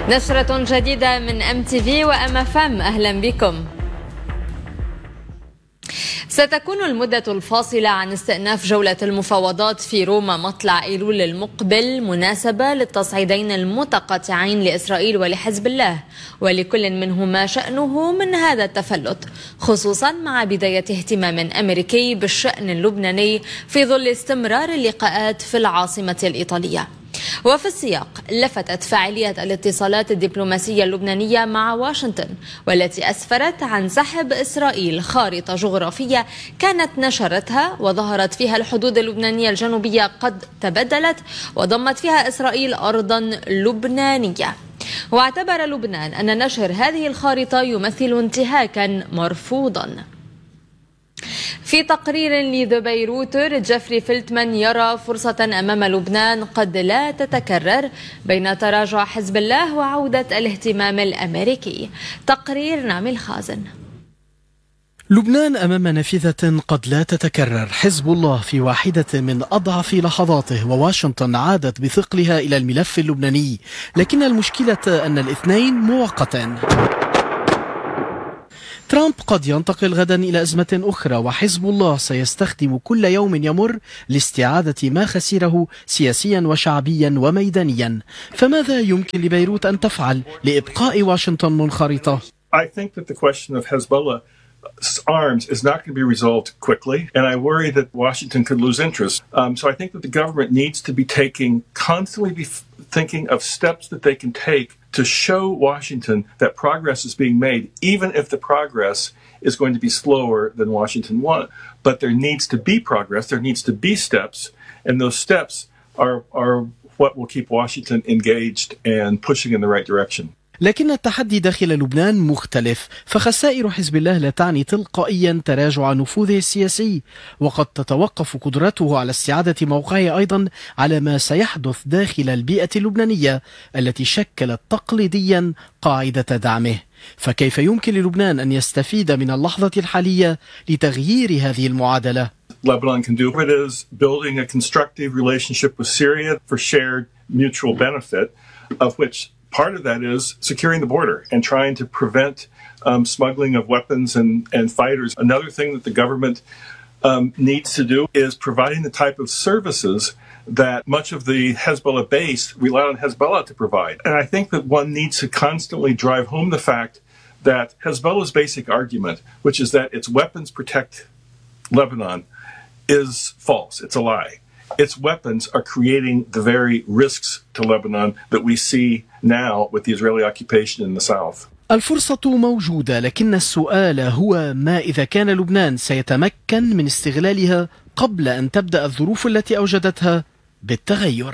نشرة جديدة من MTV وMFM، أهلا بكم. ستكون المدة الفاصلة عن استئناف جولة المفاوضات في روما مطلع أيلول المقبل مناسبة للتصعيدين المتقاطعين لإسرائيل ولحزب الله، ولكل منهما شأنه من هذا التفلت، خصوصا مع بداية اهتمام أمريكي بالشأن اللبناني في ظل استمرار اللقاءات في العاصمة الإيطالية. وفي السياق لفتت فاعلية الاتصالات الدبلوماسية اللبنانية مع واشنطن، والتي أسفرت عن سحب إسرائيل خارطة جغرافية كانت نشرتها وظهرت فيها الحدود اللبنانية الجنوبية قد تبدلت وضمت فيها إسرائيل أرضا لبنانية. واعتبر لبنان أن نشر هذه الخارطة يمثل انتهاكا مرفوضا. في تقرير لذا بيروتر، جيفري فيلتمان يرى فرصة أمام لبنان قد لا تتكرر بين تراجع حزب الله وعودة الاهتمام الأمريكي. تقرير نعمل خازن. لبنان أمام نافذة قد لا تتكرر. حزب الله في واحدة من أضعف لحظاته، وواشنطن عادت بثقلها إلى الملف اللبناني، لكن المشكلة أن الاثنين مؤقتان. ترامب قد ينتقل غدا إلى أزمة أخرى، وحزب الله سيستخدم كل يوم يمر لاستعادة ما خسره سياسيا وشعبيا وميدانيا. فماذا يمكن لبيروت أن تفعل لإبقاء واشنطن منخرطة؟ I think that the question of Hezbollah's arms is not going to be resolved quickly, and I worry that Washington could lose interest. So I think that the government needs to be constantly thinking of steps that they can take to show Washington that progress is being made, even if the progress is going to be slower than Washington wants. But there needs to be progress, there needs to be steps, and those steps are what will keep Washington engaged and pushing in the right direction. لكن التحدي داخل لبنان مختلف، فخسائر حزب الله لا تعني تلقائيا تراجع نفوذه السياسي، وقد تتوقف قدرته على استعادة موقعه أيضا على ما سيحدث داخل البيئة اللبنانية التي شكلت تقليديا قاعدة دعمه. فكيف يمكن للبنان أن يستفيد من اللحظة الحالية لتغيير هذه المعادلة؟ Lebanon can do it is building a constructive relationship with Syria for shared mutual benefit, of which part of that is securing the border and trying to prevent smuggling of weapons and fighters. Another thing that the government needs to do is providing the type of services that much of the Hezbollah base rely on Hezbollah to provide. And I think that one needs to constantly drive home the fact that Hezbollah's basic argument, which is that its weapons protect Lebanon, is false. It's a lie. Its weapons are creating the very risks to Lebanon that we see now with the Israeli occupation in the south. الفرصة موجودة، لكن السؤال هو ما إذا كان لبنان سيتمكن من استغلالها قبل أن تبدأ الظروف التي أوجدتها بالتغير.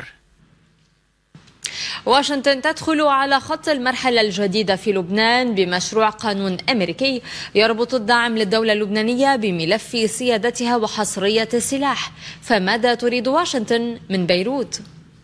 واشنطن تدخل على خط المرحلة الجديدة في لبنان بمشروع قانون أمريكي يربط الدعم للدولة اللبنانية بملف سيادتها وحصرية السلاح. فماذا تريد واشنطن من بيروت؟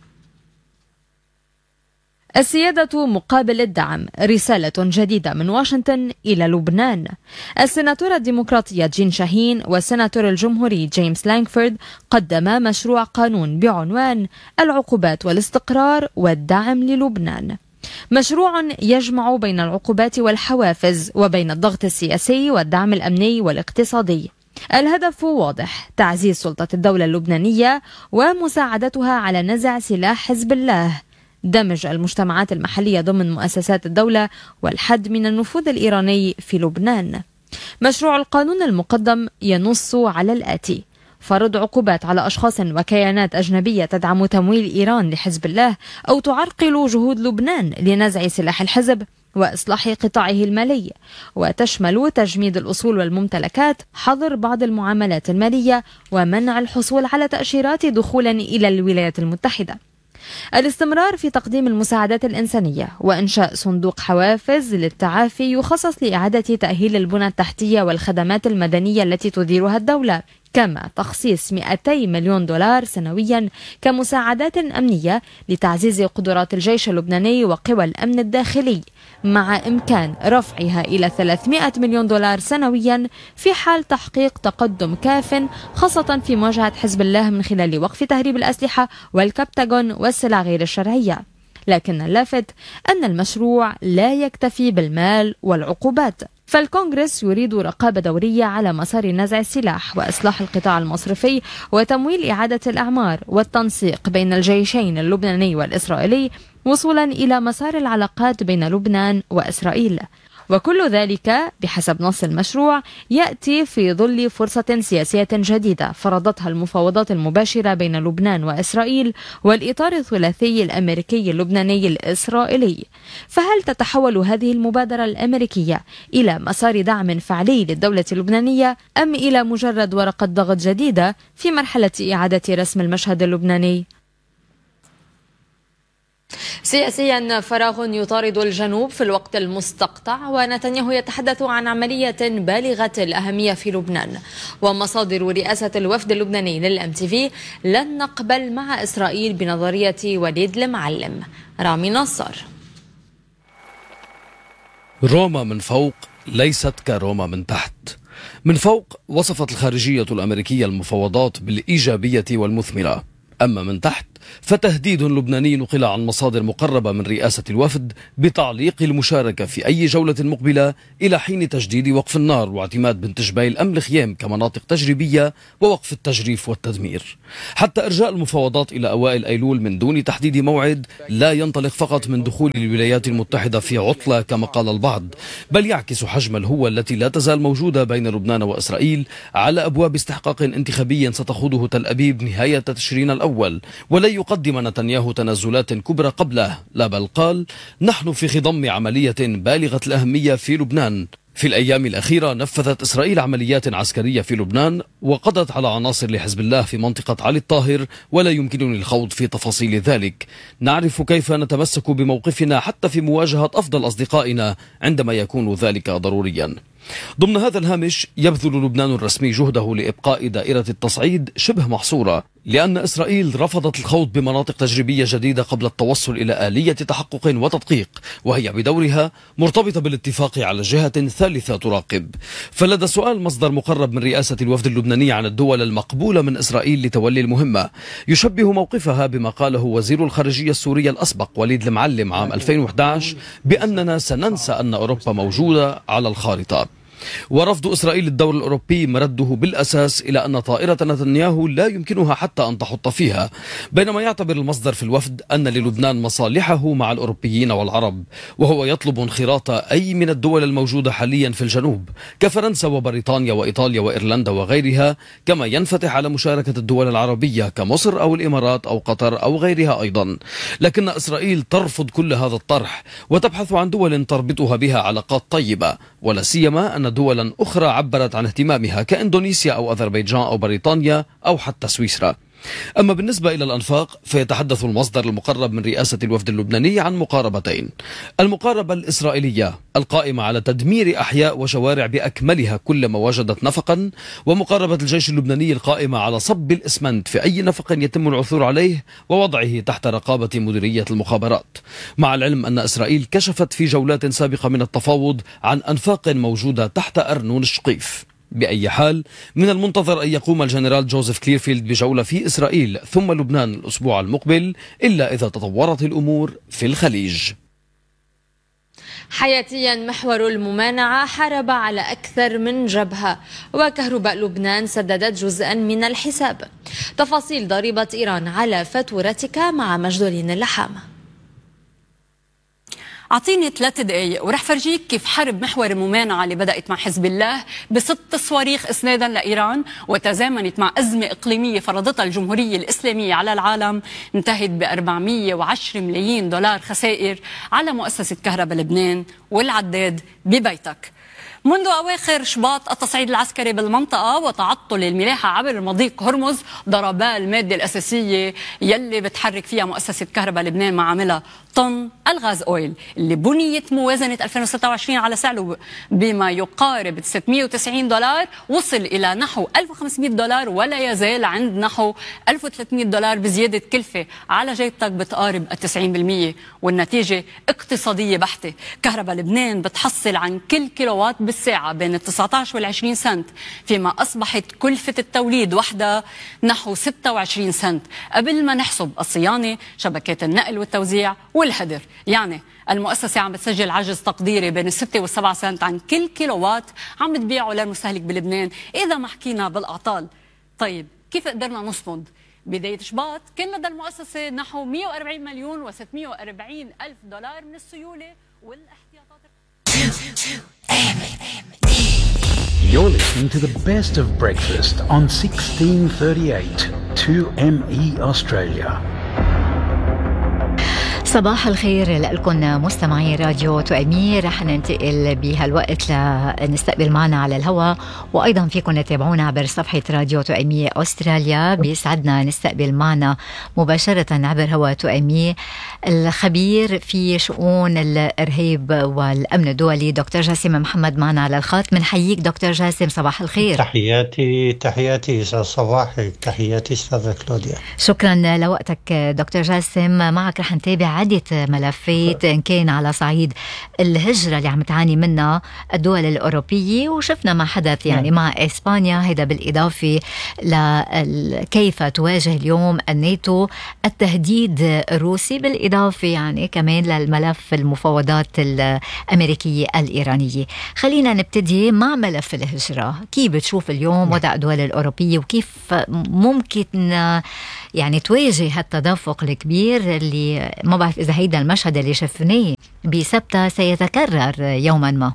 السيادة مقابل الدعم، رسالة جديدة من واشنطن إلى لبنان. السيناتور الديمقراطية جين شاهين والسيناتور الجمهوري جيمس لانغفورد قدما مشروع قانون بعنوان العقوبات والاستقرار والدعم للبنان. مشروع يجمع بين العقوبات والحوافز وبين الضغط السياسي والدعم الأمني والاقتصادي. الهدف واضح: تعزيز سلطة الدولة اللبنانية ومساعدتها على نزع سلاح حزب الله، دمج المجتمعات المحلية ضمن مؤسسات الدولة، والحد من النفوذ الإيراني في لبنان. مشروع القانون المقدم ينص على الآتي: فرض عقوبات على أشخاص وكيانات أجنبية تدعم تمويل إيران لحزب الله أو تعرقل جهود لبنان لنزع سلاح الحزب وإصلاح قطاعه المالي، وتشمل تجميد الأصول والممتلكات، حظر بعض المعاملات المالية، ومنع الحصول على تأشيرات دخولا إلى الولايات المتحدة. الاستمرار في تقديم المساعدات الإنسانية وإنشاء صندوق حوافز للتعافي يخصص لإعادة تأهيل البنى التحتية والخدمات المدنية التي تديرها الدولة، كما تخصيص 200 مليون دولار سنويا كمساعدات أمنية لتعزيز قدرات الجيش اللبناني وقوى الأمن الداخلي، مع إمكان رفعها إلى 300 مليون دولار سنويا في حال تحقيق تقدم كاف، خاصة في مواجهة حزب الله من خلال وقف تهريب الأسلحة والكبتاغون والسلع غير الشرعية. لكن اللافت أن المشروع لا يكتفي بالمال والعقوبات، فالكونغرس يريد رقابة دورية على مسار نزع السلاح وإصلاح القطاع المصرفي وتمويل إعادة الأعمار والتنسيق بين الجيشين اللبناني والإسرائيلي وصولا إلى مسار العلاقات بين لبنان وإسرائيل. وكل ذلك بحسب نص المشروع يأتي في ظل فرصة سياسية جديدة فرضتها المفاوضات المباشرة بين لبنان وإسرائيل والإطار الثلاثي الأمريكي اللبناني الإسرائيلي. فهل تتحول هذه المبادرة الأمريكية إلى مسار دعم فعلي للدولة اللبنانية أم إلى مجرد ورقة ضغط جديدة في مرحلة إعادة رسم المشهد اللبناني؟ سياسيا فراغ يطارد الجنوب في الوقت المستقطع، ونتنياهو يتحدث عن عملية بالغة الأهمية في لبنان. ومصادر رئاسة الوفد اللبناني للMTV لن نقبل مع إسرائيل بنظرية وليد المعلم. رامي نصر. روما من فوق ليست كروما من تحت. من فوق وصفت الخارجية الأمريكية المفاوضات بالإيجابية والمثمرة، أما من تحت فتهديد لبناني نقل عن مصادر مقربة من رئاسة الوفد بتعليق المشاركة في أي جولة مقبلة إلى حين تجديد وقف النار واعتماد بنت جبيل أم الخيام كمناطق تجريبية ووقف التجريف والتدمير، حتى إرجاء المفاوضات إلى أوائل أيلول من دون تحديد موعد لا ينطلق فقط من دخول الولايات المتحدة في عطلة كما قال البعض، بل يعكس حجم الهوة التي لا تزال موجودة بين لبنان وإسرائيل على أبواب استحقاق انتخابي ستخوضه تل أبيب نهاية تشرين الأول. ولن يقدم نتنياهو تنازلات كبرى قبله، لا بل قال: نحن في خضم عملية بالغة الأهمية في لبنان. في الأيام الأخيرة نفذت إسرائيل عمليات عسكرية في لبنان وقضت على عناصر لحزب الله في منطقة علي الطاهر، ولا يمكنني الخوض في تفاصيل ذلك. نعرف كيف نتمسك بموقفنا حتى في مواجهة أفضل أصدقائنا عندما يكون ذلك ضروريا. ضمن هذا الهامش يبذل لبنان الرسمي جهده لإبقاء دائرة التصعيد شبه محصورة، لأن إسرائيل رفضت الخوض بمناطق تجريبية جديدة قبل التوصل إلى آلية تحقق وتدقيق، وهي بدورها مرتبطة بالاتفاق على جهة ثالثة تراقب. فلدى سؤال مصدر مقرب من رئاسة الوفد اللبناني عن الدول المقبولة من إسرائيل لتولي المهمة يشبه موقفها بما قاله وزير الخارجية السوري الأسبق وليد المعلم عام 2011 بأننا سننسى أن أوروبا موجودة على الخارطة. ورفض إسرائيل الدور الأوروبي مرده بالأساس إلى أن طائرة نتنياهو لا يمكنها حتى أن تحط فيها، بينما يعتبر المصدر في الوفد أن للبنان مصالحه مع الأوروبيين والعرب، وهو يطلب انخراط أي من الدول الموجودة حاليا في الجنوب كفرنسا وبريطانيا وإيطاليا وإيرلندا وغيرها، كما ينفتح على مشاركة الدول العربية كمصر أو الإمارات أو قطر أو غيرها أيضا. لكن إسرائيل ترفض كل هذا الطرح وتبحث عن دول تربطها بها علاقات طيبة، ولا سيما أن دولا أخرى عبرت عن اهتمامها كإندونيسيا أو أذربيجان أو بريطانيا أو حتى سويسرا. أما بالنسبة إلى الأنفاق فيتحدث المصدر المقرب من رئاسة الوفد اللبناني عن مقاربتين: المقاربة الإسرائيلية القائمة على تدمير أحياء وشوارع بأكملها كلما وجدت نفقا، ومقاربة الجيش اللبناني القائمة على صب الإسمنت في أي نفق يتم العثور عليه ووضعه تحت رقابة مديرية المخابرات، مع العلم أن إسرائيل كشفت في جولات سابقة من التفاوض عن أنفاق موجودة تحت أرنون الشقيف. بأي حال من المنتظر أن يقوم الجنرال جوزيف كليرفيلد بجولة في إسرائيل ثم لبنان الأسبوع المقبل، إلا إذا تطورت الأمور في الخليج. حياتيا محور الممانعة حارب على أكثر من جبهة، وكهرباء لبنان سددت جزءا من الحساب. تفاصيل ضريبة إيران على فاتورتك مع مجدولين اللحامة. أعطيني 3 دقايق ورح فرجيك كيف حرب محور الممانعة اللي بدأت مع حزب الله ب6 صواريخ إسنادا لإيران وتزامنت مع أزمة إقليمية فرضتها الجمهورية الإسلامية على العالم انتهت ب$410 مليون خسائر على مؤسسة كهرباء لبنان والعداد ببيتك. منذ أواخر شباط التصعيد العسكري بالمنطقة وتعطل الملاحة عبر مضيق هرمز ضربا المادة الأساسية يلي بتحرك فيها مؤسسة كهرباء لبنان معاملها طن الغاز أويل اللي بنيت موازنة 2026 على سعره بما يقارب $690 وصل إلى نحو $1500 ولا يزال عند نحو $1300 بزيادة كلفة على جيبتك بتقارب 90%، والنتيجة اقتصادية بحتة. كهرباء لبنان بتحصل عن كل كيلووات بالساعة بين 19 وال 20 سنت، فيما أصبحت كلفة التوليد وحدة نحو 26 سنت، قبل ما نحسب الصيانة، شبكات النقل والتوزيع والهدر. يعني المؤسسة عم بتسجل عجز تقديري بين 6 و7 سنت عن كل كيلووات عم بتبيعه للمستهلك بلبنان إذا ما حكينا بالأعطال. طيب كيف قدرنا نصمد؟ بداية شباط كان لدى المؤسسة نحو 140 مليون و640 ألف دولار من السيولة والاحتياطات. You're listening to the best of breakfast on 1638 2ME Australia. صباح الخير لكم مستمعي راديو تؤمي. رح ننتقل بهالوقت لنستقبل معنا على الهواء، وأيضا فيكم تتابعونا عبر صفحة راديو تؤمي أستراليا. بيسعدنا نستقبل معنا مباشرة عبر هواء تؤمي الخبير في شؤون الإرهاب والأمن الدولي دكتور جاسم محمد معنا على الخط. منحييك دكتور جاسم، صباح الخير. تحياتي صباحك، تحياتي أستاذة كلوديا. شكرا لوقتك دكتور جاسم. معك رح نتابع عدة ملفات إن كان على صعيد الهجرة اللي عم تعاني منها الدول الأوروبية، وشفنا ما حدث يعني مع إسبانيا، هذا بالإضافة لكيف تواجه اليوم الناتو التهديد الروسي، بالإضافة يعني كمان للملف المفاوضات الأمريكية الإيرانية. خلينا نبتدي مع ملف الهجرة. كيف بتشوف اليوم وضع الدول الأوروبية، وكيف ممكن يعني تواجه التدفق الكبير اللي ما بعرف إذا هيدا المشهد اللي شفناه بسبتة سيتكرر يوما ما؟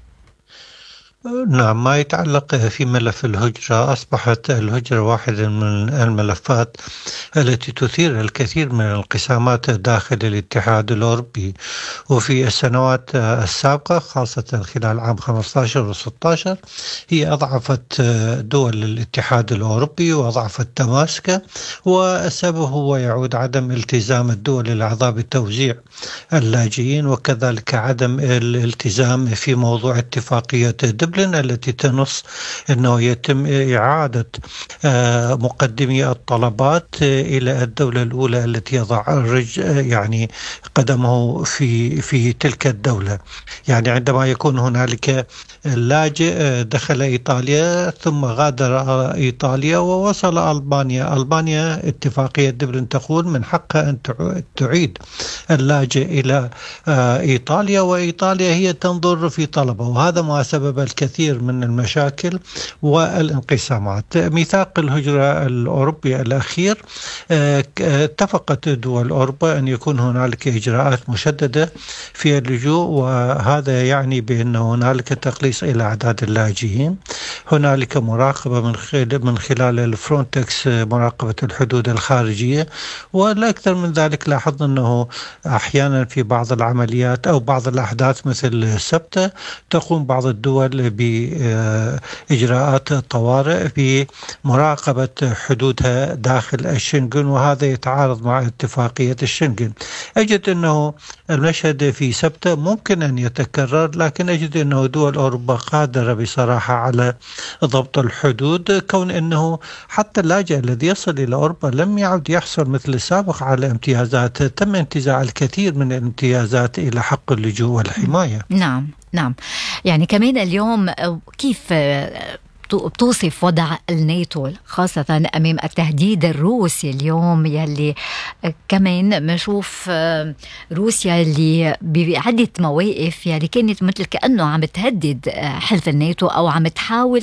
نعم، ما يتعلق في ملف الهجرة، أصبحت الهجرة واحدة من الملفات التي تثير الكثير من الانقسامات داخل الاتحاد الأوروبي. وفي السنوات السابقة خاصة خلال عام 15 و16 هي أضعفت دول الاتحاد الأوروبي وأضعفت تماسكه، والسبب هو يعود عدم التزام الدول الأعضاء بتوزيع اللاجئين، وكذلك عدم الالتزام في موضوع اتفاقية دبلن التي تنص أنه يتم إعادة مقدمي الطلبات إلى الدولة الأولى التي يضع يعني قدمه في تلك الدولة. يعني عندما يكون هنالك لاجئ دخل إيطاليا ثم غادر إيطاليا ووصل ألبانيا اتفاقية دبلن تقول من حقها أن تعيد اللاجئ إلى إيطاليا، وإيطاليا هي تنظر في طلبه، وهذا ما سبب الكثير من المشاكل والانقسامات. ميثاق الهجرة الأوروبي الأخير اتفقت دول أوروبا أن يكون هنالك إجراءات مشددة في اللجوء، وهذا يعني بأن هنالك تقليص إلى أعداد اللاجئين، هنالك مراقبة من خلال الفرونتكس، مراقبة الحدود الخارجية، والأكثر من ذلك لاحظنا أنه أحيانا في بعض العمليات أو بعض الأحداث مثل سبتة تقوم بعض الدول بإجراءات طوارئ في مراقبة حدودها داخل الشنغن، وهذا يتعارض مع اتفاقية الشنغن. أجد أنه المشهد في سبتة ممكن أن يتكرر، لكن أجد أنه دول أوروبا قادرة بصراحة على ضبط الحدود، كون أنه حتى اللاجئ الذي يصل إلى أوروبا لم يعد يحصل مثل السابق على امتيازات، تم انتزاع الكثير من الامتيازات إلى حق اللجوء والحماية. نعم. يعني كمان اليوم كيف بتوصف وضع الناتو خاصة أمام التهديد الروسي اليوم، يلي كمان بنشوف روسيا اللي بعدة مواقف يعني كانت مثل كأنه عم تهدد حلف الناتو أو عم تحاول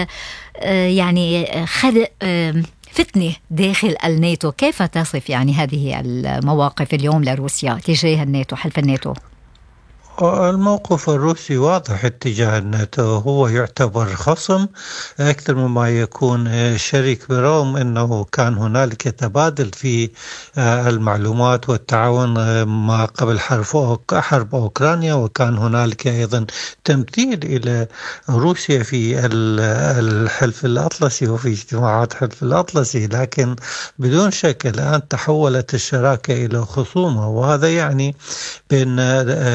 يعني خلق فتنة داخل الناتو. كيف تصف يعني هذه المواقف اليوم لروسيا تجاه الناتو، حلف الناتو؟ الموقف الروسي واضح اتجاه الناتو، هو يعتبر خصم أكثر مما يكون شريك، برغم أنه كان هنالك تبادل في المعلومات والتعاون ما قبل حرب أوكرانيا، وكان هنالك أيضا تمثيل إلى روسيا في الحلف الأطلسي وفي اجتماعات حلف الأطلسي، لكن بدون شك الآن تحولت الشراكة إلى خصومة، وهذا يعني بأن روسيا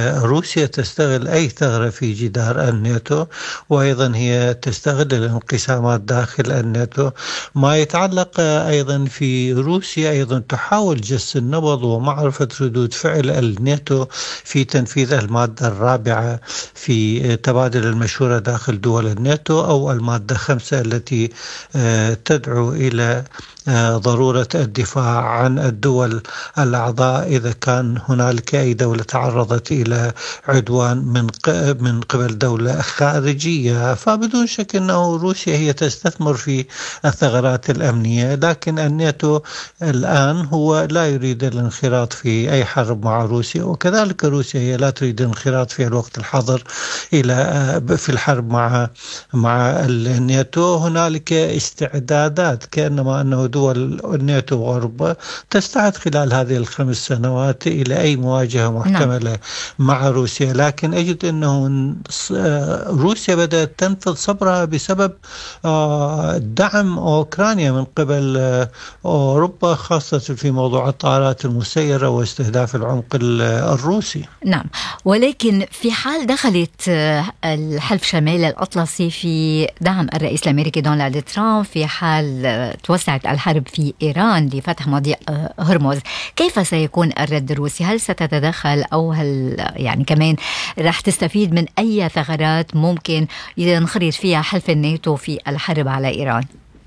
روسيا تستغل أي ثغرة في جدار الناتو، وأيضا هي تستغل الانقسامات داخل الناتو. ما يتعلق أيضا في روسيا أيضا تحاول جس النبض ومعرفة ردود فعل الناتو في تنفيذ المادة الرابعة في تبادل المشورة داخل دول الناتو، أو المادة 5 التي تدعو إلى ضرورة الدفاع عن الدول الأعضاء إذا كان هنالك أي دولة تعرضت إلى عدوان من قبل دولة خارجية. فبدون شك أنه روسيا هي تستثمر في الثغرات الأمنية، لكن الناتو الآن هو لا يريد الانخراط في أي حرب مع روسيا، وكذلك روسيا هي لا تريد الانخراط في الوقت الحاضر في الحرب مع الناتو. هنالك استعدادات كأنما أنه دول الناتو وأوروبا تستعد خلال هذه ال5 سنوات إلى أي مواجهة محتملة مع روسيا، لكن أجد أنه روسيا بدأت تنفذ صبرها بسبب دعم أوكرانيا من قبل أوروبا، خاصة في موضوع الطائرات المسيرة واستهداف العمق الروسي. نعم، ولكن في حال دخلت الحلف شمال الأطلسي في دعم الرئيس الأمريكي دونالد ترامب، في حال توسعت الحرب في إيران لفتح مضيق هرمز، كيف سيكون الرد الروسي؟ هل ستتدخل أو هل يعني كمان رح تستفيد من أي ثغرات ممكن ينخرط فيها حلف الناتو في الحرب على إيران؟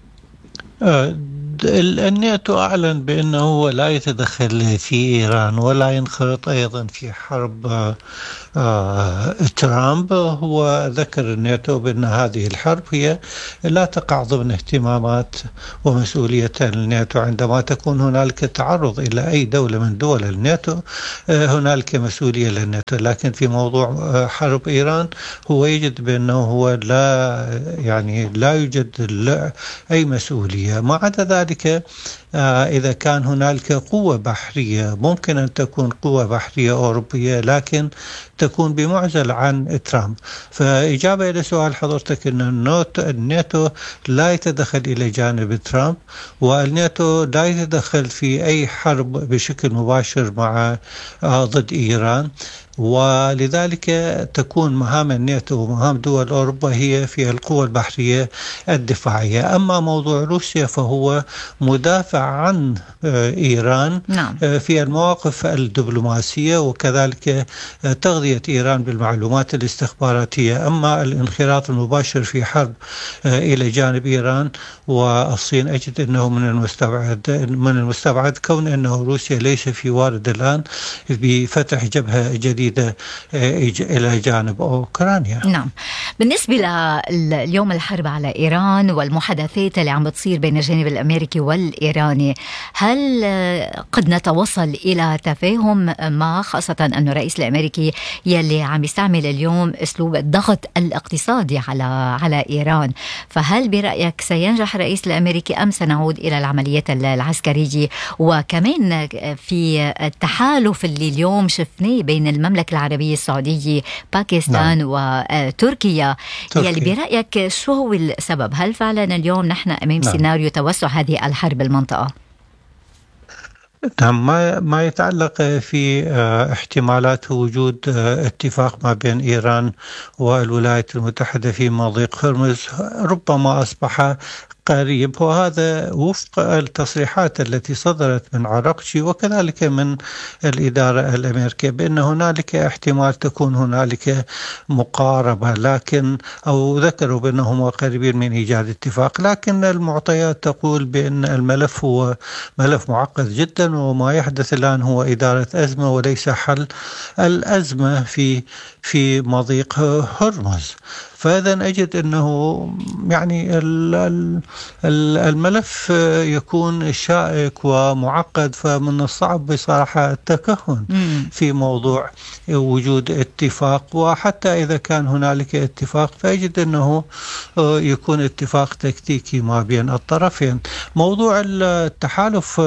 الناتو أعلن بأنه لا يتدخل في إيران ولا ينخرط أيضا في حرب ترامب. هو ذكر الناتو بأن هذه الحرب هي لا تقع ضمن اهتمامات ومسؤولية الناتو. عندما تكون هنالك تعرض إلى أي دولة من دول الناتو هنالك مسؤولية للناتو، لكن في موضوع حرب إيران هو يجد بأنه هو لا يوجد أي مسؤولية. ما عدا ذلك إذا كان هنالك قوة بحرية، ممكن أن تكون قوة بحرية أوروبية لكن تكون بمعزل عن ترامب. فإجابة إلى سؤال حضرتك أن الناتو لا يتدخل إلى جانب ترامب، والناتو لا يتدخل في أي حرب بشكل مباشر ضد إيران، ولذلك تكون مهام الناتو ومهام دول أوروبا هي في القوى البحرية الدفاعية. أما موضوع روسيا فهو مدافع عن إيران في المواقف الدبلوماسية، وكذلك تغذية إيران بالمعلومات الاستخباراتية. أما الانخراط المباشر في حرب إلى جانب إيران والصين أجد أنه من المستبعد كون أنه روسيا ليس في وارد الآن بفتح جبهة جديدة إلى جانب أوكرانيا. نعم، بالنسبة لليوم الحرب على إيران والمحادثات اللي عم بتصير بين الجانب الأمريكي والإيراني، هل قد نتوصل إلى تفاهم ما، خاصة أن الرئيس الأمريكي يلي عم يستعمل اليوم أسلوب الضغط الاقتصادي على إيران؟ فهل برأيك سينجح الرئيس الأمريكي أم سنعود إلى العمليات العسكرية؟ وكمان في التحالف اللي اليوم شفناه بين المملكة العربية السعودية، باكستان وتركيا، يلي برأيك شو هو السبب؟ هل فعلا اليوم نحن أمام سيناريو توسع هذه الحرب بالمنطقة؟ نعم، ما يتعلق في احتمالات وجود اتفاق ما بين إيران والولايات المتحدة في مضيق هرمز ربما أصبح قريب، وهذا وفق التصريحات التي صدرت من عراقجي وكذلك من الإدارة الأمريكية بأن هنالك احتمال تكون هنالك مقاربة، لكن أو ذكروا بأنهم قريبين من إيجاد اتفاق، لكن المعطيات تقول بأن الملف هو ملف معقد جدا، وما يحدث الآن هو إدارة أزمة وليس حل الأزمة في مضيق هرمز. فإذا أجد أنه يعني الملف يكون شائك ومعقد، فمن الصعب بصراحة التكهن في موضوع وجود اتفاق، وحتى إذا كان هنالك اتفاق فأجد أنه يكون اتفاق تكتيكي ما بين الطرفين. موضوع التحالف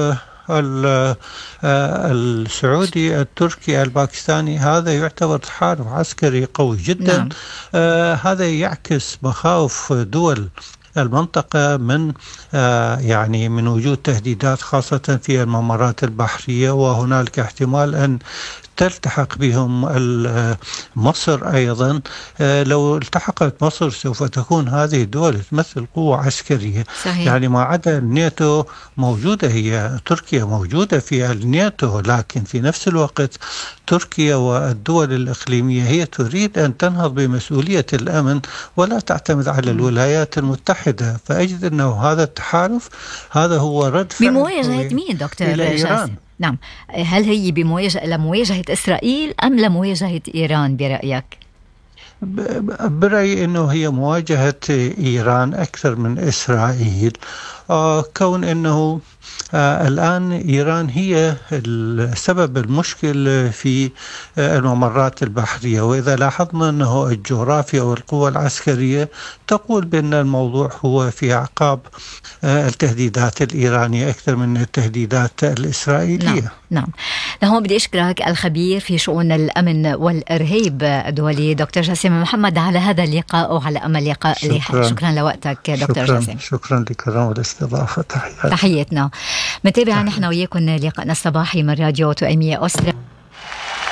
السعودي التركي الباكستاني هذا يعتبر تحالف عسكري قوي جدا. هذا يعكس مخاوف دول المنطقة من يعني من وجود تهديدات خاصة في الممرات البحرية، وهنالك احتمال أن تلتحق بهم مصر أيضا. لو التحقت مصر سوف تكون هذه الدول تمثل قوة عسكرية. صحيح. يعني ما عدا الناتو موجودة، هي تركيا موجودة في الناتو، لكن في نفس الوقت تركيا والدول الإقليمية هي تريد أن تنهض بمسؤولية الأمن ولا تعتمد على الولايات المتحدة. فأجد أنه هذا التحالف هذا هو رد فعل بمواجهة مين دكتور جاسم؟ نعم، هل هي لمواجهة إسرائيل أم لمواجهة إيران برأيك؟ برأيي أنه هي مواجهة إيران أكثر من إسرائيل، كون أنه الآن إيران هي السبب المشكل في الممرات البحرية. وإذا لاحظنا أنه الجغرافيا والقوى العسكرية تقول بأن الموضوع هو في أعقاب التهديدات الإيرانية أكثر من التهديدات الإسرائيلية. نعم. لهون بدي أشكرك الخبير في شؤون الأمن والإرهاب الدولي دكتور جاسم محمد على هذا اللقاء وعلى أمل لقاء لاحق. شكرا لوقتك دكتور جاسم. شكرا لكرم والاستضافة. تحياتنا. متابعة نحن وياكم لقاءنا الصباحي من راديو 2 أستراليا.